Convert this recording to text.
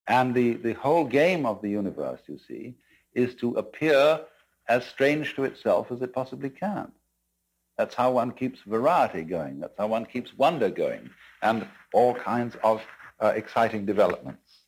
And the whole game of the universe, you see, is to appear as strange to itself as it possibly can. That's how one keeps variety going. That's how one keeps wonder going, and all kinds of exciting developments.